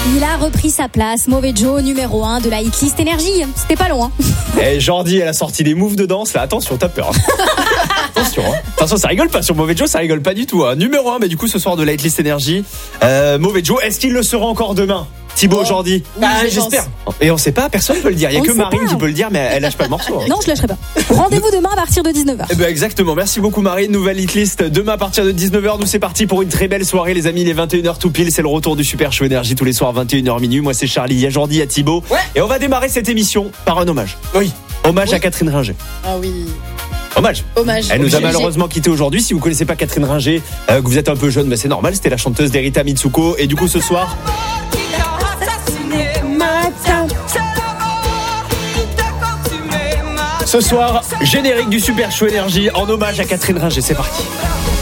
Il a repris sa place, Mauvais Joe, numéro 1 de la hitlist énergie. C'était pas loin. Et Jordi, elle a sorti des moves de danse. Là, attention, t'as peur. Attention, ça rigole pas sur Mauvais Joe, ça rigole pas du tout. Numéro 1, mais du coup, ce soir de la hitlist énergie, Mauvais Joe, est-ce qu'il le sera encore demain? Thibaut, Jordi? J'espère. Et on sait pas, personne peut le dire. Il y a que Marine qui peut le dire, mais elle lâche pas le morceau. Non, je lâcherai pas. Rendez-vous demain à partir de 19h. Eh ben exactement, merci beaucoup Marine, nouvelle hitlist demain à partir de 19h. Nous c'est parti pour une très belle soirée les amis, les 21h tout pile, c'est le retour du Super Show Énergie tous les soirs 21h minuit. Moi c'est Charlie, il y a Jordi, il y a Thibaut. Et on va démarrer cette émission par un hommage. Hommage à Catherine Ringer. Ah oui. Hommage. Elle nous a Obligé. malheureusement quitté aujourd'hui. Si vous connaissez pas Catherine Ringer, que vous êtes un peu jeune, mais c'est normal, c'était la chanteuse d'Erita Mitsuko. Et du coup ce soir... Ce soir, générique du Super Show Énergie en hommage à Catherine Ringer, c'est parti.